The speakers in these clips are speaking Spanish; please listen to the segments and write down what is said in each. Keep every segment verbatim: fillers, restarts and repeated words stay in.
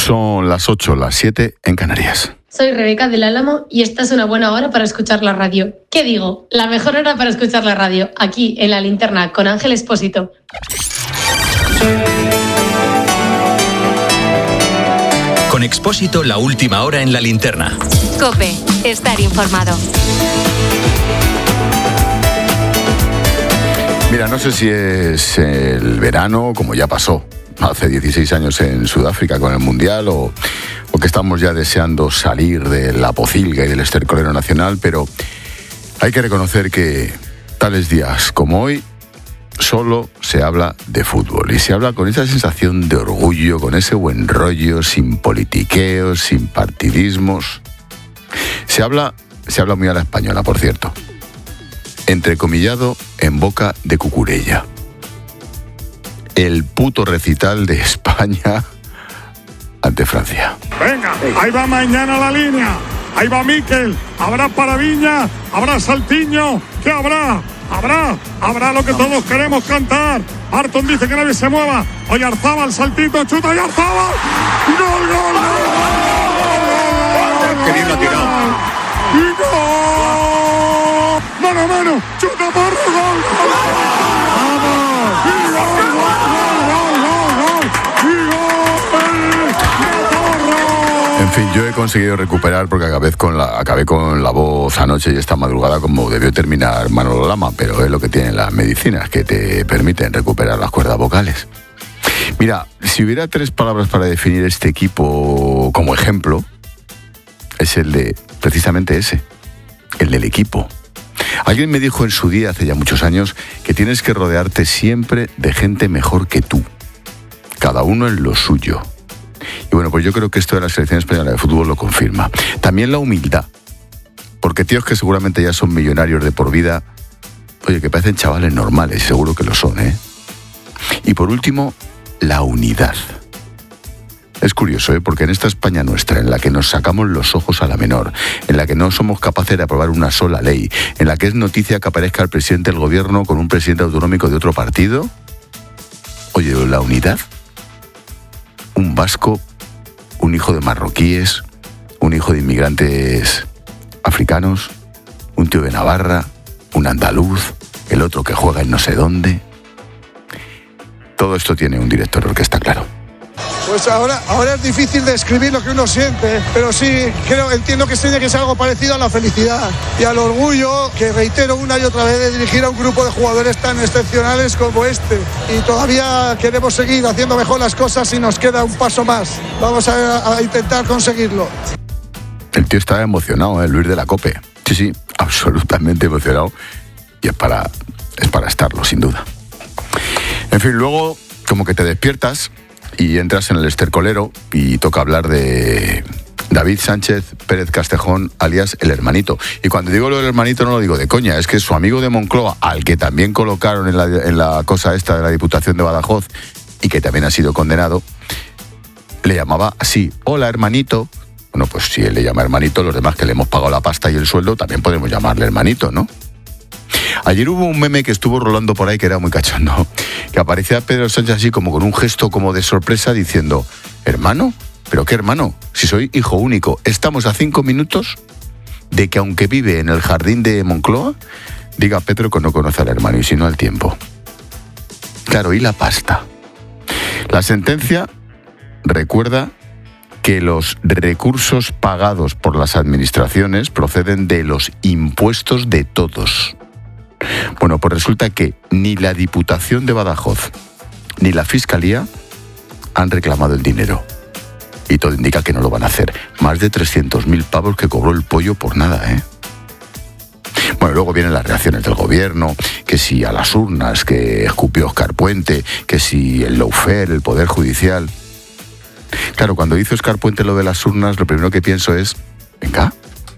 Son las ocho, las siete en Canarias. Soy Rebeca del Álamo y esta es una buena hora para escuchar la radio. ¿Qué digo? La mejor hora para escuchar la radio, aquí en La Linterna, con Ángel Expósito. Con Expósito, la última hora en La Linterna. COPE, estar informado. Mira, no sé si es el verano, como ya pasó hace dieciséis años en Sudáfrica con el Mundial, o, o que estamos ya deseando salir de la pocilga y del estercolero nacional, pero hay que reconocer que tales días como hoy solo se habla de fútbol, y se habla con esa sensación de orgullo, con ese buen rollo, sin politiqueos, sin partidismos. Se habla, se habla muy a la española, por cierto, entrecomillado en boca de Cucurella. El puto recital de España ante Francia. Venga, ahí va mañana la línea. Ahí va Miquel. Habrá Paraviña, habrá Saltiño. ¿Qué habrá? Habrá, habrá lo que todos queremos cantar. Arton dice que nadie se mueva. Oyarzábal, saltito, chuta Oyarzábal. ¡Gol, gol, gol! ¡Qué bien lo ha tirado! ¡Y gol! ¡Mano a mano! ¡Chuta Porro! ¡Gol, gol! ¡Vamos! ¡Y gol, gol, En fin, yo he conseguido recuperar, porque acabé con la acabé con la voz anoche y esta madrugada como debió terminar Manolo Lama, pero es lo que tienen las medicinas, que te permiten recuperar las cuerdas vocales. Mira, si hubiera tres palabras para definir este equipo como ejemplo, es el de, precisamente ese, el del equipo. Alguien me dijo en su día, hace ya muchos años, que tienes que rodearte siempre de gente mejor que tú, cada uno en lo suyo. Y bueno, pues yo creo que esto de la selección española de fútbol lo confirma. También la humildad, porque tíos que seguramente ya son millonarios de por vida, oye, que parecen chavales normales, seguro que lo son, ¿eh? Y por último, la unidad. Es curioso, ¿eh? Porque en esta España nuestra, en la que nos sacamos los ojos a la menor, en la que no somos capaces de aprobar una sola ley, en la que es noticia que aparezca el presidente del gobierno con un presidente autonómico de otro partido, oye, la unidad. Un vasco, un hijo de marroquíes, un hijo de inmigrantes africanos, un tío de Navarra, un andaluz, el otro que juega en no sé dónde. Todo esto tiene un director de orquesta, claro. Pues ahora, ahora es difícil describir lo que uno siente, pero sí creo, entiendo que tiene que ser algo parecido a la felicidad y al orgullo, que reitero una y otra vez, de dirigir a un grupo de jugadores tan excepcionales como este. Y todavía queremos seguir haciendo mejor las cosas y nos queda un paso más. Vamos a, a intentar conseguirlo. El tío está emocionado, ¿eh? Luis de la Cope. Sí, sí, absolutamente emocionado. Y es para, es para estarlo, sin duda. En fin, luego como que te despiertas y entras en el estercolero y toca hablar de David Sánchez Pérez Castejón, alias El Hermanito. Y cuando digo lo del hermanito no lo digo de coña, es que su amigo de Moncloa, al que también colocaron en la, en la cosa esta de la Diputación de Badajoz y que también ha sido condenado, le llamaba así: hola, hermanito. Bueno, pues si él le llama hermanito, los demás que le hemos pagado la pasta y el sueldo también podemos llamarle hermanito, ¿no? Ayer hubo un meme que estuvo rolando por ahí que era muy cachondo, que aparecía Pedro Sánchez así como con un gesto como de sorpresa diciendo: ¿hermano? ¿Pero qué hermano? Si soy hijo único. Estamos a cinco minutos de que, aunque vive en el jardín de Moncloa, diga Pedro que no conoce al hermano y si no al tiempo. Claro, y la pasta. La sentencia recuerda que los recursos pagados por las administraciones proceden de los impuestos de todos. Bueno, pues resulta que ni la Diputación de Badajoz ni la Fiscalía han reclamado el dinero. Y todo indica que no lo van a hacer. Más de trescientos mil pavos que cobró el pollo por nada, ¿eh? Bueno, luego vienen las reacciones del gobierno, que si a las urnas, que escupió Óscar Puente, que si el lawfare, el Poder Judicial. Claro, cuando dice Óscar Puente lo de las urnas, lo primero que pienso es: venga,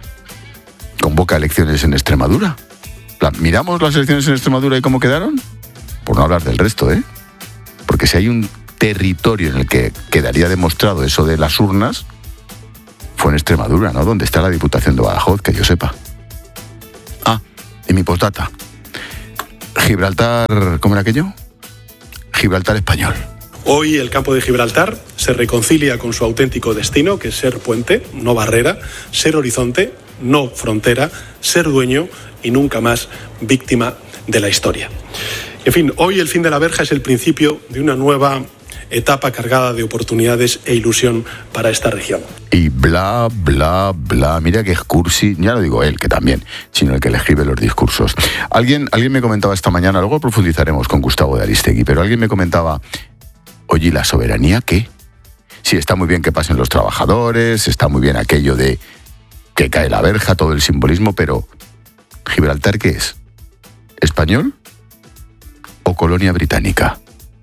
convoca elecciones en Extremadura. ¿Miramos las elecciones en Extremadura y cómo quedaron? Por no hablar del resto, ¿eh? Porque si hay un territorio en el que quedaría demostrado eso de las urnas, fue en Extremadura, ¿no? Donde está la Diputación de Badajoz, que yo sepa. Ah, y mi postdata. Gibraltar, ¿cómo era aquello? Gibraltar español. Hoy el campo de Gibraltar se reconcilia con su auténtico destino, que es ser puente, no barrera, ser horizonte, no frontera, ser dueño y nunca más víctima de la historia. En fin, hoy el fin de la verja es el principio de una nueva etapa cargada de oportunidades e ilusión para esta región. Y bla, bla, bla. Mira que es cursi, ya no digo él, que también, sino el que le escribe los discursos. Alguien, alguien me comentaba esta mañana, luego profundizaremos con Gustavo de Aristegui, pero alguien me comentaba, oye, ¿y la soberanía qué? Sí, está muy bien que pasen los trabajadores, está muy bien aquello de que cae la verja, todo el simbolismo, pero ¿Gibraltar qué es? ¿Español o colonia británica?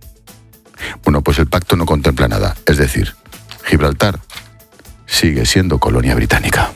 Bueno, pues el pacto no contempla nada. Es decir, Gibraltar sigue siendo colonia británica.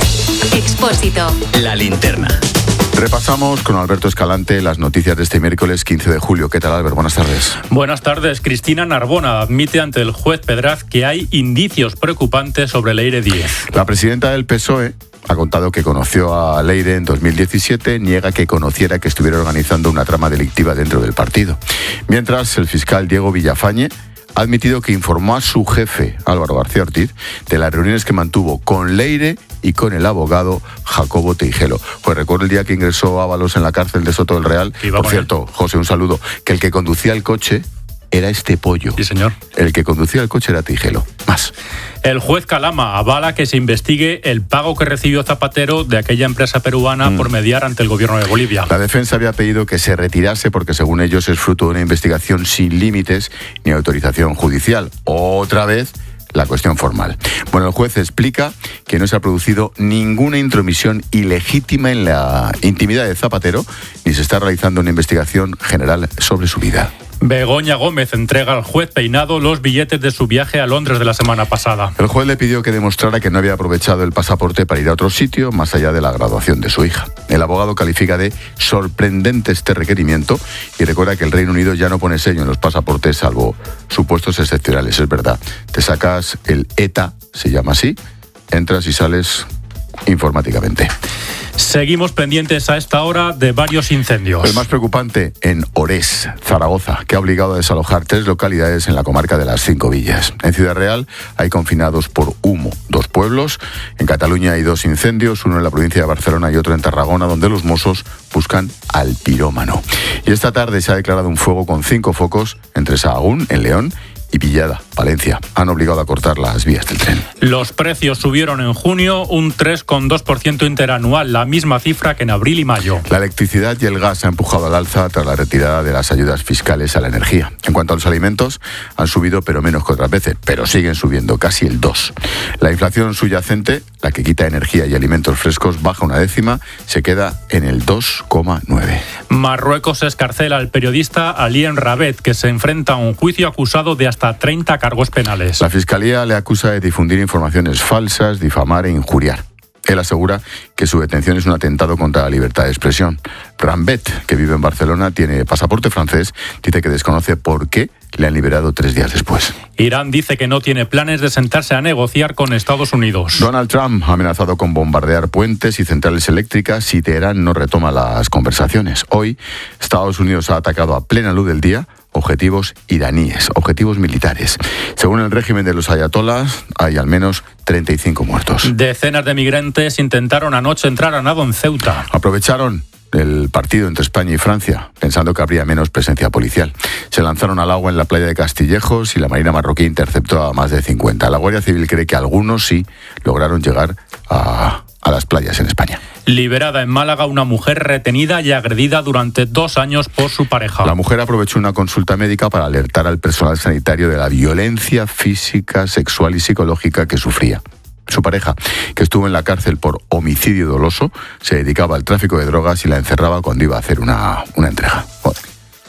Expósito. La linterna. Repasamos con Alberto Escalante las noticias de este miércoles quince de julio. ¿Qué tal, Albert? Buenas tardes. Buenas tardes. Cristina Narbona admite ante el juez Pedraz que hay indicios preocupantes sobre Leire Díez. La presidenta del P S O E ha contado que conoció a Leire en dos mil diecisiete, niega que conociera que estuviera organizando una trama delictiva dentro del partido. Mientras, el fiscal Diego Villafañe ha admitido que informó a su jefe, Álvaro García Ortiz, de las reuniones que mantuvo con Leire y con el abogado Jacobo Teijelo. Pues recuerdo el día que ingresó Ábalos en la cárcel de Soto del Real. Por cierto, José, un saludo, que el que conducía el coche era este pollo. Sí, señor. El que conducía el coche era Teijelo. Más. El juez Calama avala que se investigue el pago que recibió Zapatero de aquella empresa peruana mm. por mediar ante el gobierno de Bolivia. La defensa había pedido que se retirase porque, según ellos, es fruto de una investigación sin límites ni autorización judicial. Otra vez, la cuestión formal. Bueno, el juez explica que no se ha producido ninguna intromisión ilegítima en la intimidad de Zapatero, ni se está realizando una investigación general sobre su vida. Begoña Gómez entrega al juez Peinado los billetes de su viaje a Londres de la semana pasada. El juez le pidió que demostrara que no había aprovechado el pasaporte para ir a otro sitio más allá de la graduación de su hija. El abogado califica de sorprendente este requerimiento y recuerda que el Reino Unido ya no pone sello en los pasaportes salvo supuestos excepcionales. Es verdad, te sacas el E T A, se llama así, entras y sales informáticamente. Seguimos pendientes a esta hora de varios incendios. El más preocupante en Orés, Zaragoza, que ha obligado a desalojar tres localidades en la comarca de las Cinco Villas. En Ciudad Real hay confinados por humo dos pueblos. En Cataluña hay dos incendios, uno en la provincia de Barcelona y otro en Tarragona, donde los Mossos buscan al pirómano. Y esta tarde se ha declarado un fuego con cinco focos entre Sahagún, en León, y Villada, Valencia. Han obligado a cortar las vías del tren. Los precios subieron en junio un tres coma dos por ciento interanual, la misma cifra que en abril y mayo. La electricidad y el gas han empujado al alza tras la retirada de las ayudas fiscales a la energía. En cuanto a los alimentos, han subido pero menos que otras veces, pero siguen subiendo casi el dos. La inflación subyacente, la que quita energía y alimentos frescos, baja una décima, se queda en el dos coma nueve. Marruecos escarcela al periodista Alien Rabet, que se enfrenta a un juicio acusado de hasta hasta treinta cargos penales. La Fiscalía le acusa de difundir informaciones falsas, difamar e injuriar. Él asegura que su detención es un atentado contra la libertad de expresión. Rambet, que vive en Barcelona, tiene pasaporte francés, dice que desconoce por qué le han liberado tres días después. Irán dice que no tiene planes de sentarse a negociar con Estados Unidos. Donald Trump ha amenazado con bombardear puentes y centrales eléctricas si Teherán no retoma las conversaciones. Hoy, Estados Unidos ha atacado a plena luz del día objetivos iraníes, objetivos militares. Según el régimen de los ayatolás, hay al menos treinta y cinco muertos. Decenas de migrantes intentaron anoche entrar a nado en Ceuta. Aprovecharon el partido entre España y Francia, pensando que habría menos presencia policial. Se lanzaron al agua en la playa de Castillejos y la Marina marroquí interceptó a más de cincuenta. La Guardia Civil cree que algunos sí lograron llegar a, a las playas en España. Liberada en Málaga una mujer retenida y agredida durante dos años por su pareja. La mujer aprovechó una consulta médica para alertar al personal sanitario de la violencia física, sexual y psicológica que sufría. Su pareja, que estuvo en la cárcel por homicidio doloso, se dedicaba al tráfico de drogas y la encerraba cuando iba a hacer una, una entrega. Joder.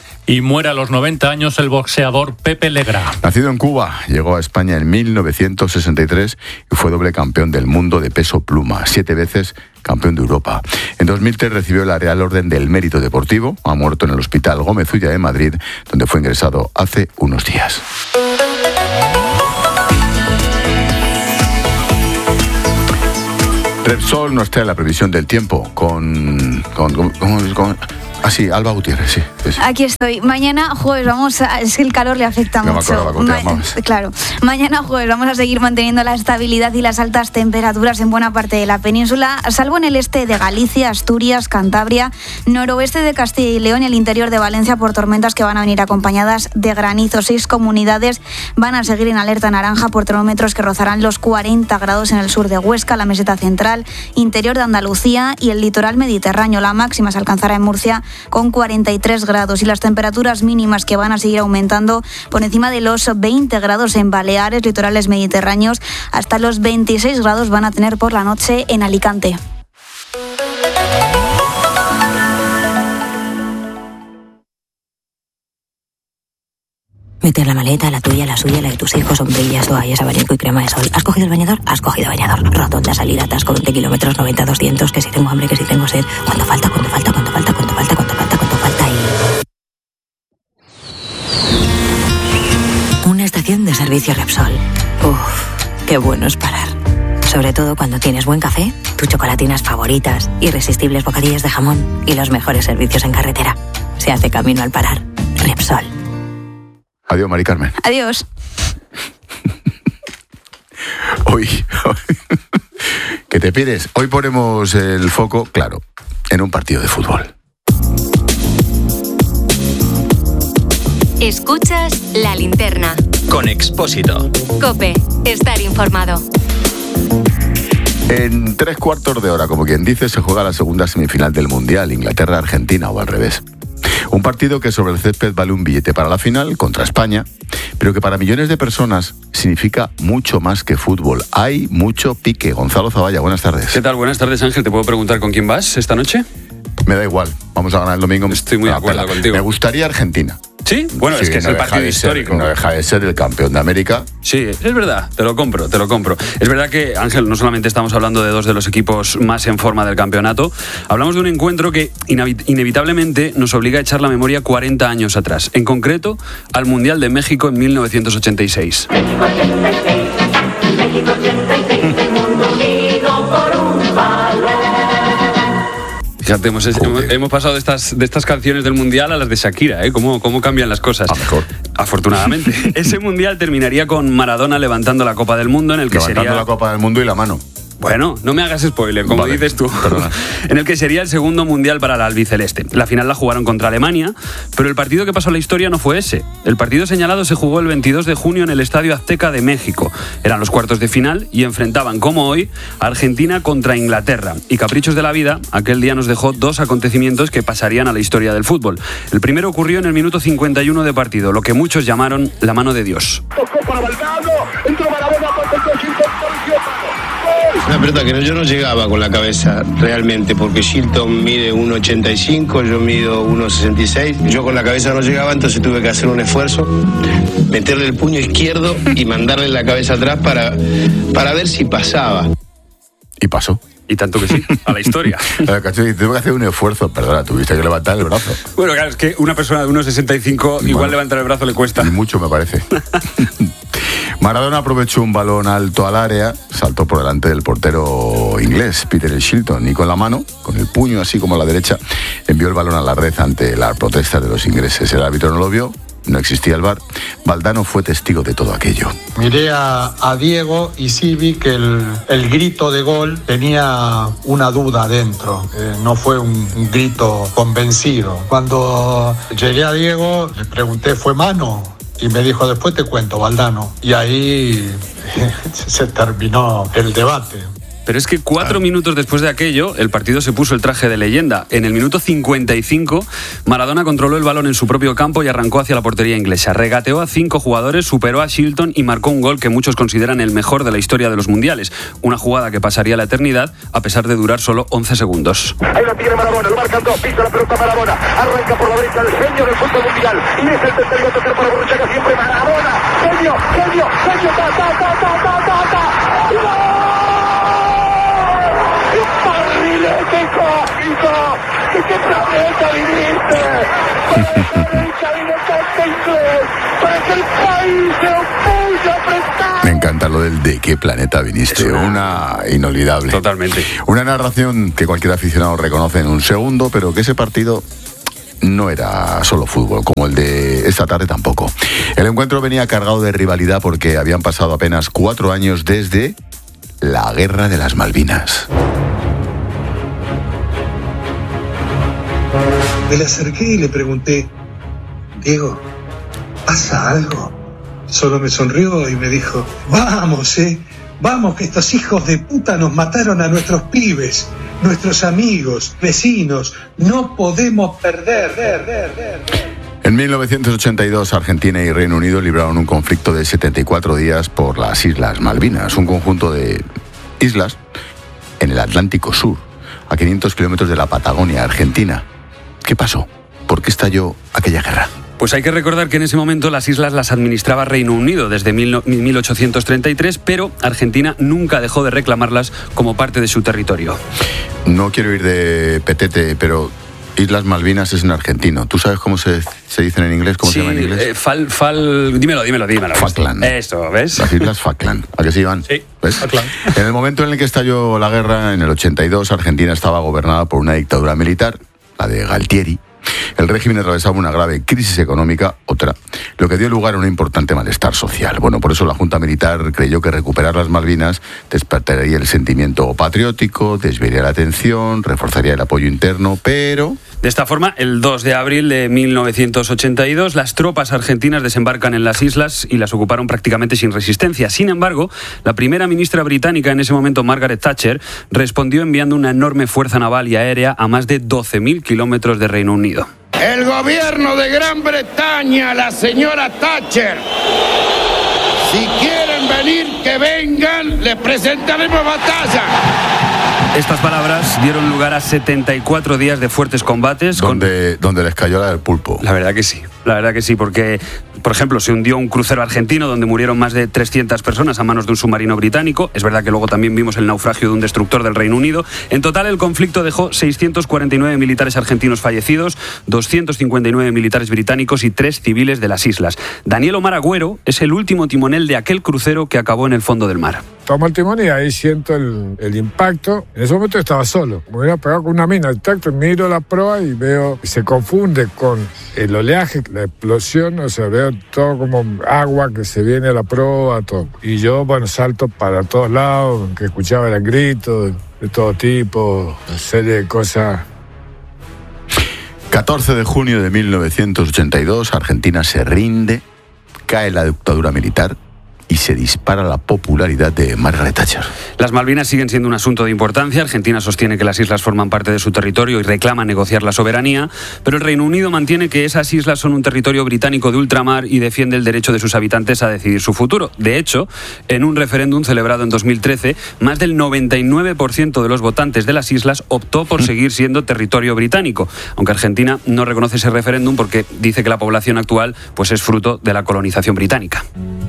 Y muere a los noventa años el boxeador Pepe Legra. Nacido en Cuba, llegó a España en mil novecientos sesenta y tres y fue doble campeón del mundo de peso pluma, siete veces campeón de Europa. En dos mil tres recibió la Real Orden del Mérito Deportivo, ha muerto en el Hospital Gómez Ulla de Madrid, donde fue ingresado hace unos días. Repsol nos trae la previsión del tiempo con... con, con, con Ah, sí, Alba Gutiérrez, sí, sí, sí. Aquí estoy. Mañana jueves vamos a... Es que el calor le afecta no mucho. Me acordaba, Ma- te llamabas. claro. Mañana jueves vamos a seguir manteniendo la estabilidad y las altas temperaturas en buena parte de la península, salvo en el este de Galicia, Asturias, Cantabria, noroeste de Castilla y León y el interior de Valencia por tormentas que van a venir acompañadas de granizo. Seis comunidades van a seguir en alerta naranja por termómetros que rozarán los cuarenta grados en el sur de Huesca, la meseta central, interior de Andalucía y el litoral mediterráneo. La máxima se alcanzará en Murcia con cuarenta y tres grados y las temperaturas mínimas que van a seguir aumentando por encima de los veinte grados en Baleares, litorales mediterráneos, hasta los veintiséis grados van a tener por la noche en Alicante. Meter la maleta, la tuya, la suya, la de tus hijos, sombrillas, toallas, abanico y crema de sol. ¿Has cogido el bañador? Has cogido bañador. Rotonda, salida, atasco, veinte kilómetros, noventa, doscientos, que si tengo hambre, que si tengo sed. ¿Cuánto falta? ¿Cuánto falta? ¿Cuánto falta? ¿Cuánto falta? ¿Cuánto falta? ¿Cuánto falta? Y... una estación de servicio Repsol. Uff, qué bueno es parar. Sobre todo cuando tienes buen café, tus chocolatinas favoritas, irresistibles bocadillos de jamón y los mejores servicios en carretera. Se hace camino al parar. Repsol. Adiós, Mari Carmen. Adiós. Hoy, ¿qué te pides? Hoy ponemos el foco, claro, en un partido de fútbol. Escuchas La Linterna. Con Expósito. COPE. Estar informado. En tres cuartos de hora, como quien dice, se juega la segunda semifinal del Mundial, Inglaterra-Argentina o al revés. Un partido que sobre el césped vale un billete para la final contra España, pero que para millones de personas significa mucho más que fútbol. Hay mucho pique. Gonzalo Zavalla, buenas tardes. ¿Qué tal? Buenas tardes, Ángel. ¿Te puedo preguntar con quién vas esta noche? Me da igual. Vamos a ganar el domingo. Estoy muy de acuerdo contigo. Me gustaría Argentina. ¿Sí? Bueno, Sí, es que es no el deja partido de ser- histórico. no deja de ser el campeón de América. Sí, es verdad, te lo compro, te lo compro. Es verdad que, Ángel, no solamente estamos hablando de dos de los equipos más en forma del campeonato, hablamos de un encuentro que inavi- inevitablemente nos obliga a echar la memoria cuarenta años atrás, en concreto al Mundial de México en mil novecientos ochenta y seis. Fíjate, hemos, hemos, hemos pasado de estas, de estas canciones del Mundial a las de Shakira, ¿eh? ¿Cómo, cómo cambian las cosas? A mejor. Afortunadamente. Ese Mundial terminaría con Maradona levantando la Copa del Mundo, en el que Levantando sería... la Copa del Mundo y la mano. Bueno, no me hagas spoiler, como Vale, dices tú. perdona. En el que sería el segundo mundial para la albiceleste. La final la jugaron contra Alemania, pero el partido que pasó a la historia no fue ese. El partido señalado se jugó el veintidós de junio en el Estadio Azteca de México. Eran los cuartos de final y enfrentaban, como hoy, a Argentina contra Inglaterra. Y caprichos de la vida, aquel día nos dejó dos acontecimientos que pasarían a la historia del fútbol. El primero ocurrió en el minuto cincuenta y uno de partido, lo que muchos llamaron la mano de Dios. Tocó para Valdano, entró Maradona, Una pelota que no, yo no llegaba con la cabeza realmente, porque Shilton mide uno ochenta y cinco, yo mido uno sesenta y seis. Yo con la cabeza no llegaba, entonces tuve que hacer un esfuerzo, meterle el puño izquierdo y mandarle la cabeza atrás para, para ver si pasaba. Y pasó. Y tanto que sí, a la historia. Tuve que hacer un esfuerzo, perdona, tuviste que levantar el brazo. Bueno, claro, es que una persona de uno sesenta y cinco, igual bueno, levantar el brazo le cuesta. Y mucho, me parece. Maradona aprovechó un balón alto al área, saltó por delante del portero inglés, Peter Shilton, y con la mano, con el puño así como a la derecha, envió el balón a la red ante la protesta de los ingleses. El árbitro no lo vio, no existía el V A R. Valdano fue testigo de todo aquello. Miré a, a Diego y sí vi que el, el grito de gol tenía una duda dentro, eh, no fue un, un grito convencido. Cuando llegué a Diego le pregunté, ¿fue mano? Y me dijo, después te cuento, Valdano. Y ahí se terminó el debate. Pero es que cuatro minutos después de aquello, el partido se puso el traje de leyenda. En el minuto cincuenta y cinco, Maradona controló el balón en su propio campo y arrancó hacia la portería inglesa. Regateó a cinco jugadores, superó a Shilton y marcó un gol que muchos consideran el mejor de la historia de los mundiales. Una jugada que pasaría la eternidad, a pesar de durar solo once segundos. Ahí lo tiene Maradona, lo marcan dos, pisa la pelota Maradona, arranca por la derecha el genio del fútbol mundial. Y es el tercero a tocar para Borruchaga, siempre Maradona. Genio, genio, genio, ta, ta, ta, ta, ta, ta, ta. ¡Qué cómico! ¡De qué planeta viniste! ¡Para que el país se opulle a prestar! Me encanta lo del de qué planeta viniste. Una... una inolvidable. Totalmente. Una narración que cualquier aficionado reconoce en un segundo, pero que ese partido no era solo fútbol, como el de esta tarde tampoco. El encuentro venía cargado de rivalidad porque habían pasado apenas cuatro años desde la Guerra de las Malvinas. Me le acerqué y le pregunté, Diego, ¿pasa algo? Solo me sonrió y me dijo, vamos, eh, vamos, que estos hijos de puta nos mataron a nuestros pibes, nuestros amigos, vecinos, no podemos perder. En mil novecientos ochenta y dos, Argentina y Reino Unido libraron un conflicto de setenta y cuatro días por las Islas Malvinas, un conjunto de islas en el Atlántico Sur, a quinientos kilómetros de la Patagonia argentina. ¿Qué pasó? ¿Por qué estalló aquella guerra? Pues hay que recordar que en ese momento las islas las administraba Reino Unido desde mil ochocientos treinta y tres, pero Argentina nunca dejó de reclamarlas como parte de su territorio. No quiero ir de petete, pero Islas Malvinas es en argentino. ¿Tú sabes cómo se, se dicen en inglés? ¿Cómo sí, se llama en inglés? Eh, fal, fal, dímelo, dímelo, dímelo. Falkland. Esto, ¿ves? Las Islas Falkland. ¿A qué se iban? Sí, ¿ves? Falkland. En el momento en el que estalló la guerra, en el ochenta y dos, Argentina estaba gobernada por una dictadura militar, la de Galtieri. El régimen atravesaba una grave crisis económica, otra, lo que dio lugar a un importante malestar social. Bueno, por eso la Junta Militar creyó que recuperar las Malvinas despertaría el sentimiento patriótico, desviaría la atención, reforzaría el apoyo interno, pero... De esta forma, el dos de abril de mil novecientos ochenta y dos, las tropas argentinas desembarcan en las islas y las ocuparon prácticamente sin resistencia. Sin embargo, la primera ministra británica en ese momento, Margaret Thatcher, respondió enviando una enorme fuerza naval y aérea a más de doce mil kilómetros de Reino Unido. El gobierno de Gran Bretaña, la señora Thatcher, si quieren venir, que vengan, les presentaremos batalla. Estas palabras dieron lugar a setenta y cuatro días de fuertes combates. Donde, con... donde les cayó la del pulpo. La verdad que sí, la verdad que sí, porque, por ejemplo, se hundió un crucero argentino donde murieron más de trescientas personas a manos de un submarino británico. Es verdad que luego también vimos el naufragio de un destructor del Reino Unido. En total, el conflicto dejó seiscientos cuarenta y nueve militares argentinos fallecidos, doscientos cincuenta y nueve militares británicos y tres civiles de las islas. Daniel Omar Agüero es el último timonel de aquel crucero que acabó en el fondo del mar. Tomo el timón y ahí siento el, el impacto. En ese momento estaba solo. Me hubiera pegado con una mina al tacto, miro la proa y veo, se confunde con el oleaje, la explosión, o sea, veo todo como agua que se viene a la proa, todo. Y yo, bueno, salto para todos lados, que escuchaba el grito de, de todo tipo, una serie de cosas. catorce de junio de mil novecientos ochenta y dos, Argentina se rinde, cae la dictadura militar y se dispara la popularidad de Margaret Thatcher. Las Malvinas siguen siendo un asunto de importancia. Argentina sostiene que las islas forman parte de su territorio y reclama negociar la soberanía, pero el Reino Unido mantiene que esas islas son un territorio británico de ultramar y defiende el derecho de sus habitantes a decidir su futuro. De hecho, en un referéndum celebrado en dos mil trece, más del noventa y nueve por ciento de los votantes de las islas optó por seguir siendo territorio británico, aunque Argentina no reconoce ese referéndum porque dice que la población actual pues, es fruto de la colonización británica.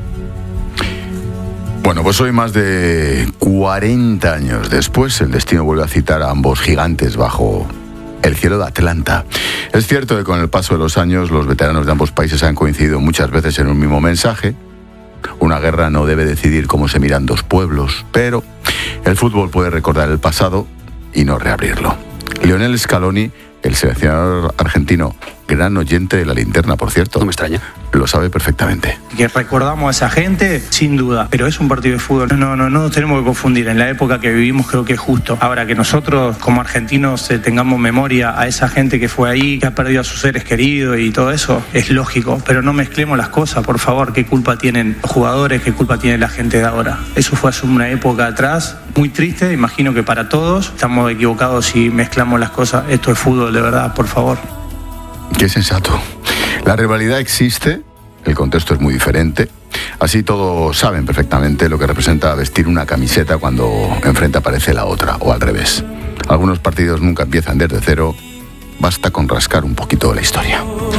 Bueno, pues hoy, más de cuarenta años después, el destino vuelve a citar a ambos gigantes bajo el cielo de Atlanta. Es cierto que con el paso de los años los veteranos de ambos países han coincidido muchas veces en un mismo mensaje. Una guerra no debe decidir cómo se miran dos pueblos, pero el fútbol puede recordar el pasado y no reabrirlo. Lionel Scaloni, el seleccionador argentino, gran oyente de La Linterna, por cierto. No me extraña. Lo sabe perfectamente. Que recordamos a esa gente, sin duda, pero es un partido de fútbol. No, no, no nos tenemos que confundir. En la época que vivimos creo que es justo. Ahora, que nosotros como argentinos eh, tengamos memoria a esa gente que fue ahí, que ha perdido a sus seres queridos y todo eso, es lógico. Pero no mezclemos las cosas, por favor. ¿Qué culpa tienen los jugadores? ¿Qué culpa tiene la gente de ahora? Eso fue hace una época atrás, muy triste, imagino que para todos. Estamos equivocados si mezclamos las cosas. Esto es fútbol, de verdad, por favor. Qué sensato. La rivalidad existe, el contexto es muy diferente. Así todos saben perfectamente lo que representa vestir una camiseta cuando enfrente aparece la otra, o al revés. Algunos partidos nunca empiezan desde cero, basta con rascar un poquito de la historia.